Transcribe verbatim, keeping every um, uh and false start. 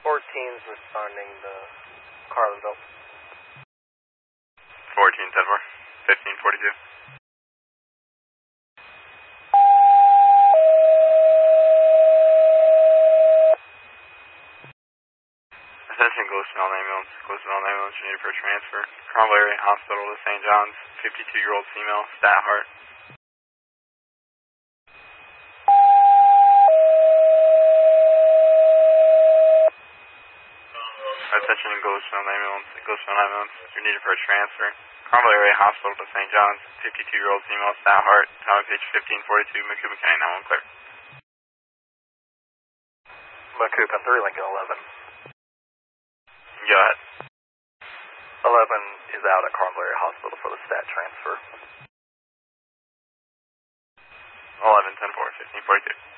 fourteen's responding to Carlinville. fourteen, ten four, fifteen forty-two. Attention, Glosonal ambulance. Glosonal ambulance, you need for a transfer. Carmel Area Hospital to Saint John's, fifty-two-year-old female, stat heart. Attention, Glosonal ambulance. Glosonal ambulance, you're needed for a transfer. Carmel Area Hospital to Saint John's, fifty-two-year-old female, stat heart. Tower page fifteen forty-two, Macoupin County, nine one clear. Macoupin, three Lincoln eleven. Go ahead. eleven is out at Carmel Area Hospital for the stat transfer. eleven, ten four, fifteen forty-two.